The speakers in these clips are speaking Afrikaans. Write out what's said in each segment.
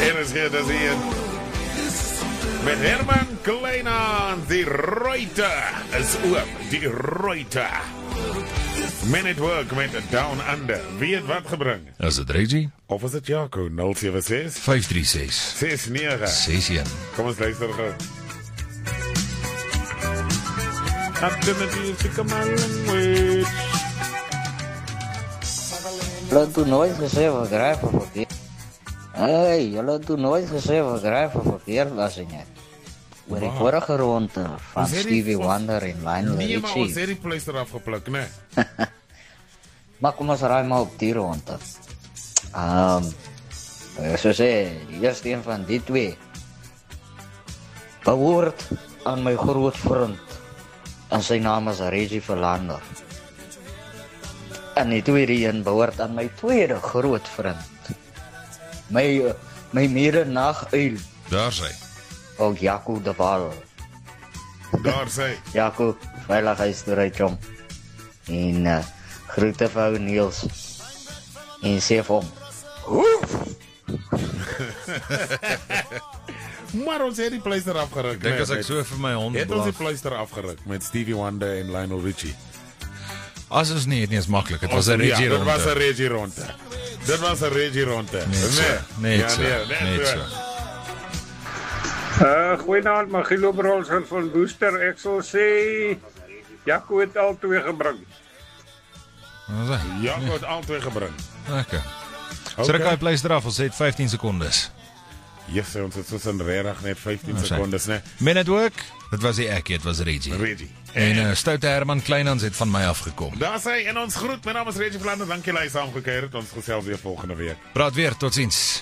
RSG, dis hier. Met Herman Kleinaan, die Reuter is oop, die Reuter. Men at Work met Down Under. Wie het wat gebring? Is het Reggie? Of is het Jaco? 076 536 69 61. Kom ons luister gou. Up to the music of my language. Julle het toen nooit gesê wat gryp of verkeerd. Hey, julle het toen nooit gesê wat gryp of verkeerd was en jy. Oor die vorige ronde van Stevie Wonder en Lionel Richie. Nee, maar ons het die pleister afgepluk, nee. Maar kom ons raai maar op die ronde. So sê, die eerste een van die twee behoort aan my groot vriend. En sy naam is Reggie Verlander. En die tweede een behoort aan my tweede groot vriend. My middernaguil. Daar sy. Ook Jaco de Waal. Daar sy. Jaco, veilig huis toe ry, chom. En groete vir ou Niels. En sê vir hom. Maar ons het die pleister afgeruk. Dink as ek so vir my hond het ons die blaf. pleister afgeruk met Stevie Wonder en Lionel Richie. As ons nie, het nie eens maklik. Het was 'n Reggie Ja, dit was 'n ronde. Reggie ronde. Dit was 'n Reggie ronde. Net so. Goeienaand, Magilo Brolser van Booster. Ek sal sê, Jaco het al twee gebring. Wat is hy? Jaco het al twee gebring. Lekker. So ek gaan pleister af, ons het 15 sekondes. Yes, ons het tussen regtig net 15 sekondes, né? Men at Work, dit was nie ek, dit was Reggie. Reggie. En stoute Herman Kleinans het van my afgekom. Daar sê en ons groet. My naam is Reggie Verlander. Dankie dat jy saamgekyk het. Ons gesels weer volgende week. Praat weer, totsiens.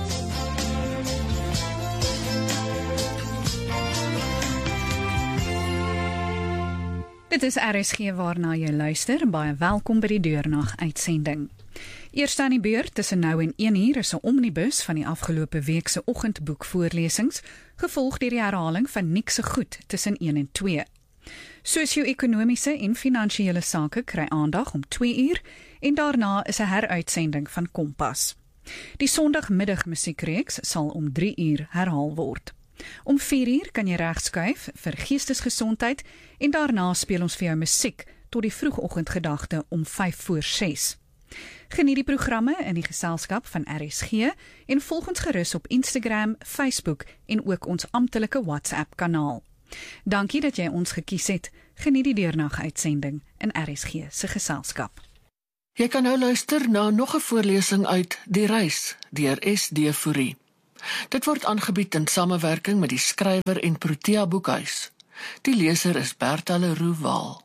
Dit is RSG waarna jy luister. Baie welkom by die Deurnag uitsending. Eerst aan die beurt tussen nou en 1 uur is 'n omnibus van die afgelope week se oggendboekvoorlesings, gevolg deur die herhaling van Nick se goed tussen 1 en 2. Sosio-ekonomiese en finansiële sake kry aandag om 2 uur en daarna is 'n heruitsending van Kompas. Die Sondagmiddag musiekreeks sal om 3 uur herhaal word. Om 4 uur kan jy regskuif vir geestesgesondheid en daarna speel ons vir jou musiek tot die vroegoggendgedagte om 5:45. Geniet die programme in die geselskap van RSG en volg ons gerus op Instagram, Facebook en ook ons amptelike WhatsApp-kanaal. Dankie dat jy ons gekies het. Geniet die deurnag-uitsending in RSG se geselskap. Jy kan nou luister na nog 'n voorlesing uit Die Reis deur S.D. Fourie. Dit word aangebied in samewerking met die skrywer en Protea Boekhuis. Die leser is Bertha Leroux Waal.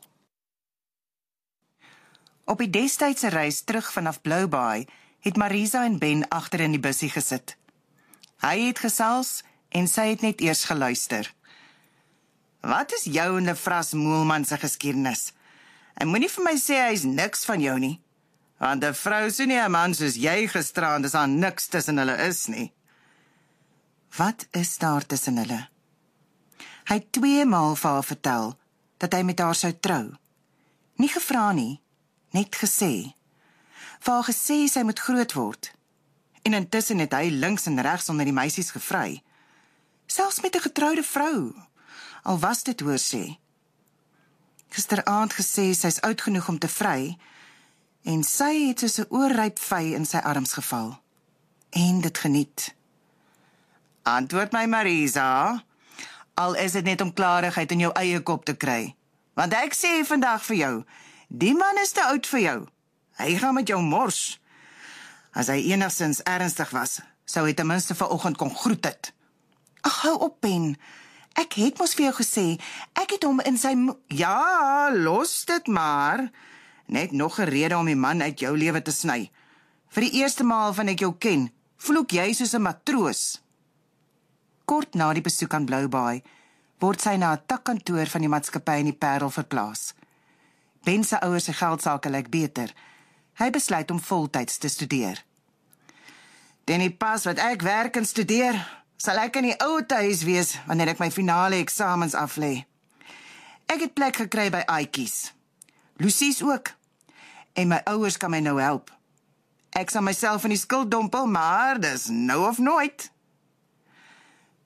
Op die destydse reis terug vanaf Blue Bay het Marisa en Ben agter in die bussie gesit. Hy het gesels en sy het net eers geluister. Wat is jou en Lefras Moelman se geskiedenis? En moenie vir my sê hy's niks van jou nie. Want 'n vrou so nie 'n man soos jy gisterand is aan niks tussen hulle is nie. Wat is daar tussen hulle? Hy het 2 maal vir haar vertel dat hy met haar sou trou. Nie gevra nie, net gesê. Vir haar gesê sy moet groot word. En intussen het hy links en regs onder die meisies gevry. Selfs met 'n getroude vrou, al was dit hoor sê. Gisteraand gesê sy's oud genoeg om te vry, en sy het soos 'n oorryp vy in sy arms geval. En dit geniet. Antwoord my Marisa, al is dit net om klarigheid in jou eie kop te kry. Want ek sê vandag vir jou, die man is te oud vir jou. Hy gaan met jou mors. As hy enigstens ernstig was, sou hy ten minste vanoggend kon groet het. Ag, hou op, Ben. Ek het mos vir jou gesê, ek het hom in sy... Ja, los dit maar. Net nog 'n rede om die man uit jou lewe te sny. Vir die eerste maal van ek jou ken, vloek jy soos 'n matroos. Kort na die besoek aan Blue Bay, word sy na 'n takkantoor van die maatskappy in die Parel verplaas. Ben se ouers se geldsaake lyk beter. Hy besluit om voltyds te studeer. Teen die pas wat ek werk en studeer, sal ek in die ou huis wees wanneer ek my finale eksamens aflê. Ek het plek gekry by Aitjies. Lucie's ook. En my ouers kan my nou help. Ek sal myself in die skuld dompel, maar dis nou of nooit.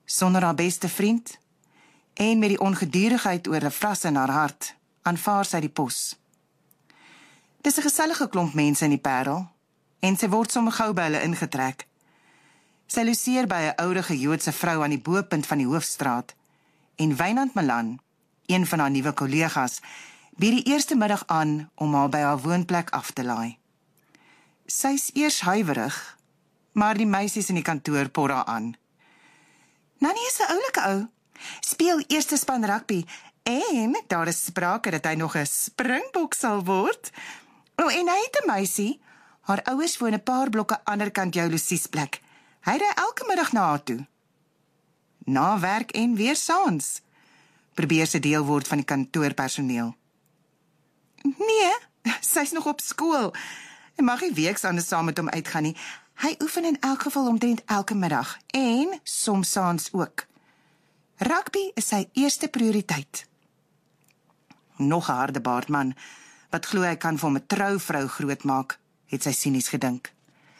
Sonder haar beste vriend en met die ongedurigheid oor 'n vras in haar hart, aanvaar sy die pos. Dis 'n gesellige klomp mense in die Parel en sy word sommer gou by hulle ingetrek. Sy loseer by 'n oudige Joodse vrou aan die bopunt van die hoofstraat en Wynand Malan, een van haar nuwe kollegas, bied die eerste middag aan om haar by haar woonplek af te laai. Sy is eers huiwerig, maar die meisies in die kantoor por haar aan. Nannie is 'n oulike ou, speel eerste span rugby en daar is sprake dat hy nog 'n springbok sal word. En hy het 'n meisie, haar ouers woon 'n paar blokke aanderkant jou Luciesplek. Hy ry elke middag na haar toe. Na werk en weer saans, probeer sy deel word van die kantoorpersoneel. Nee, sy's nog op skool. Hy mag nie weeks anders saam met hom uitgaan nie. Hy oefen in elk geval omtrent elke middag en soms saans ook. Rugby is sy eerste prioriteit. Nog 'n harde baardman, wat glo hy kan vir 'n trouvrou grootmaak, het sy sinies gedink.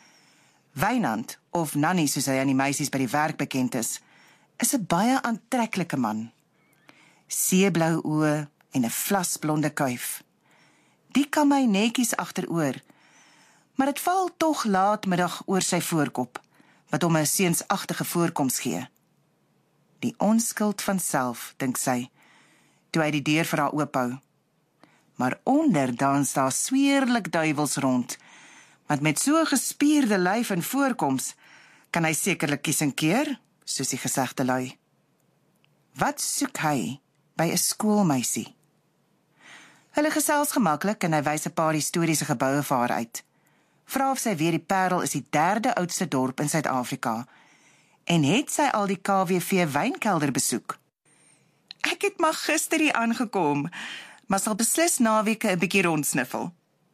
Wynand, of Nannie soos hy aan die meisies by die werk bekend is 'n baie aantreklike man. Seeblou oë en 'n vlasblonde kuif. Die kan my netjies agteroor, maar dit val tog laatmiddag oor sy voorkop, wat hom 'n seunsagtige voorkoms gee. Die onskuld van self, dink sy, toe hy die deur vir haar oophou. Maar onder dans daar sweerlik duiwels rond, want met so gespierde lyf en voorkoms, kan hy sekerlik kies en keer, soos die gesegde lui. Wat soek hy by 'n skoolmeisie? Hulle gesels gemaklik en hy wys 'n paar historiese geboue vir haar uit. Vra of sy weet die Parel is die 3de oudste dorp in Suid-Afrika en het sy al die KWV wynkelder besoek. Ek het maar gister hier aangekom, maar sal beslis naweke 'n bietjie rondsniffel.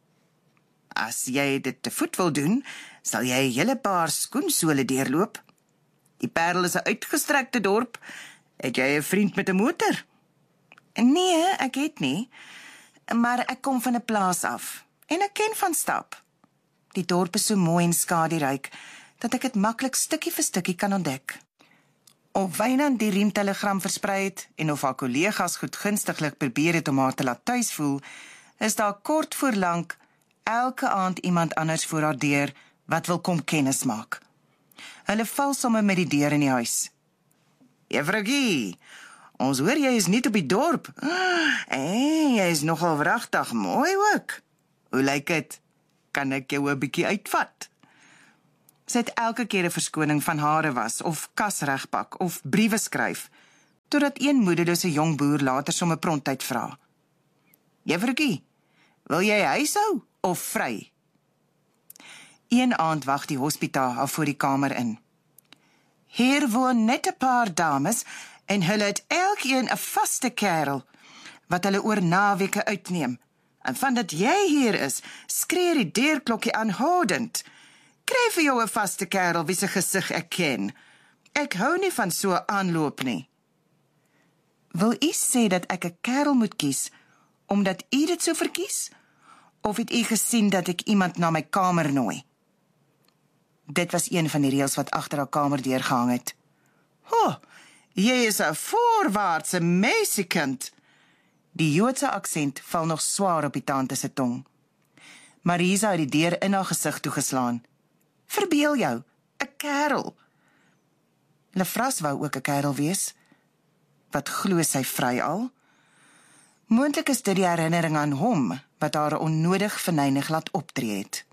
As jy dit te voet wil doen, sal jy 'n hele paar skoensole deurloop. Die Parel is 'n uitgestrekte dorp. Het jy 'n vriend met 'n motor? Nee, ek het nie, maar ek kom van 'n plaas af en ek ken van stap. Die dorp is so mooi en skaduryk, dat ek dit maklik stukkie vir stukkie kan ontdek. Of Wynand die riemtelegram versprei het, en of haar kollegas goedgunstiglik probeer het om haar te laat tuis voel, is daar kort voor lank elke aand iemand anders voor haar deur, wat wil kom kennis maak. Hulle val sommer met die deur in die huis. Juffroukie, ons hoor jy is niet op die dorp. En jy is nogal wragtig mooi ook. Hoe lyk het? Kan ek jou 'n bietjie uitvat? Sy het elke keer 'n verskoning van hare was, of kas regpak, of briewe skryf, totdat een moederlose jong boer later sommer prontheid vra. Juffroukie, wil jy huishou of vry? Een aand wag die hospita haar voor die kamer in. Hier woon net 'n paar dames, en hulle het elkeen 'n vaste kerel, wat hulle oor naweke uitneem. En van dat jy hier is, skree die deurklokkie aanhoudend. Kry vir jou 'n vaste kerel wie se gesig ek ken. Ek hou nie van so aanloop nie. Wil u sê dat ek 'n kerel moet kies, omdat u dit so verkies? Of het u gesien dat ek iemand na my kamer nooi? Dit was een van die reëls wat agter haar kamer deurgehang het. Jy is 'n voorwaartse meisiekind. Die Joodse aksent val nog swaar op die tante se tong. Marisa het die deur in haar gesig toegeslaan. Verbeel jou, 'n kerel. Lefras wou ook 'n kerel wees. Wat glo sy vry al? Moontlik is dit die herinnering aan hom, wat haar onnodig verneig laat optree het.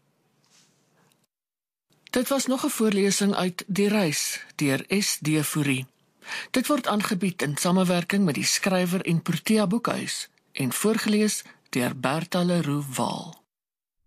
Dit was nog 'n voorlesing uit Die Reis deur S.D. Fourie. Dit word aangebied in samewerking met die skrywer en Protea Boekhuis en voorgeles deur Bertha Leroux Waal.